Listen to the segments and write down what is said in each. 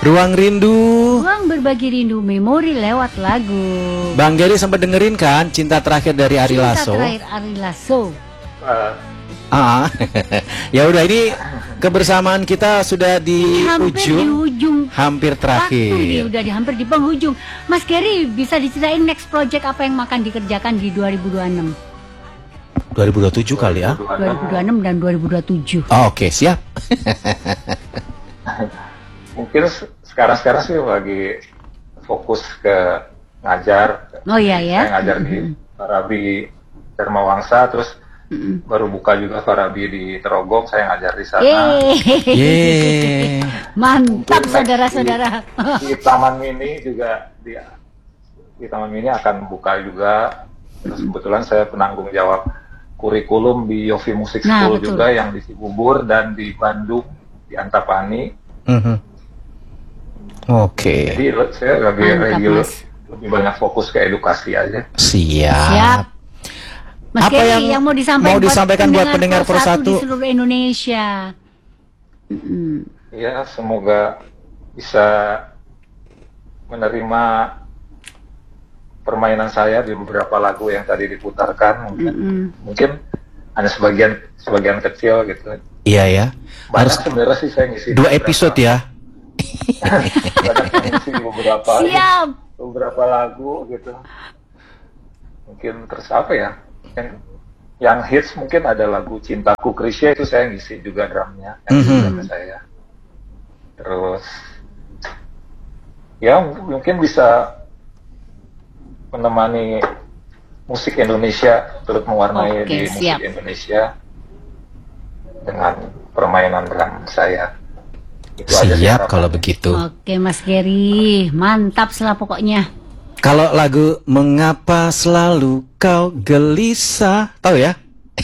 Ruang Rindu. Ruang berbagi rindu memori lewat lagu. Bang Gary sempat dengerin kan Cinta Terakhir dari Ari Lasso? Cinta Terakhir Ari Lasso. Ya udah, ini kebersamaan kita sudah di ujung, hampir terakhir. Udah hampir di penghujung. Mas Gary, bisa diceritain next project apa yang akan dikerjakan di 2026? 2027 kali ya? 2026 dan 2027. Oke, siap. Mungkin sekarang sih lagi fokus ke ngajar. Oh iya ya. Saya ngajar di Farabi Dharma Wangsa, terus baru buka juga Farabi di Terogong, saya ngajar di sana. Yeay. Mantap Mungkin saudara-saudara. Di Taman Mini juga, di Taman Mini akan buka juga. Terus kebetulan saya penanggung jawab kurikulum di Yofi Music School juga, yang di Cibubur dan di Bandung di Antapani. Oke. Jadi saya lebih banyak fokus ke edukasi aja. Siap. Mas Apa Gary, yang mau disampaikan buat pendengar Persatu di seluruh Indonesia? Ya, semoga bisa menerima permainan saya di beberapa lagu yang tadi diputarkan. Mungkin hanya sebagian kecil gitu. Iya ya. Banyak sebenarnya sih saya ngisi 2 episode ya. Banyak ngisi beberapa lagu gitu. Mungkin terus apa ya? Yang hits mungkin ada lagu Cintaku Krisya, itu saya ngisi juga drumnya. Saya. Terus ya mungkin bisa menemani musik Indonesia, turut mewarnai di musik Indonesia dengan permainan drum saya. Itu siap kalau begitu. Oke Mas Gary, mantap lah pokoknya. Kalau lagu Mengapa Selalu Kau Gelisah, tahu ya?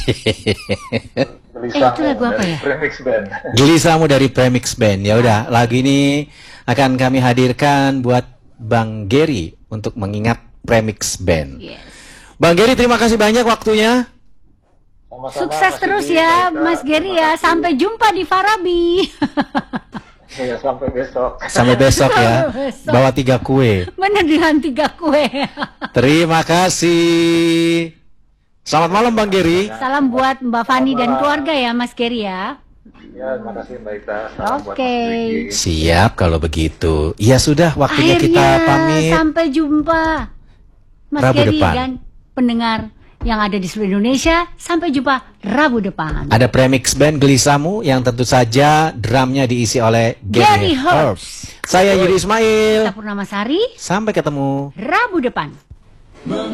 Itu lagu apa ya? Premix Band. Gelisahmu dari Premix Band. Ya udah, lagu ini akan kami hadirkan buat Bang Gary untuk mengingat Premix Band. Bang Gary, terima kasih banyak waktunya. Sama-sama, sukses terus ya Mas Gary ya. Sampai jumpa di Farabi. Ya, sampai besok. Sampai besok ya. Bawa 3 kue. Bener, dengan 3 kue. Terima kasih. Selamat malam Bang Gary. Salam buat Mbak Fani dan keluarga ya Mas Gary ya. Ya, terima kasih Mbak Ita. Oke. Siap kalau begitu. Ya sudah, waktunya kita pamit. Sampai jumpa Mas Rabu Gary depan. dan pendengar yang ada di seluruh Indonesia. Sampai jumpa Rabu depan. Ada Premix Band Gelisahmu yang tentu saja drumnya diisi oleh Gary Herbs. Saya Yuri Ismail. Kita Purnamasari. Sampai ketemu Rabu depan.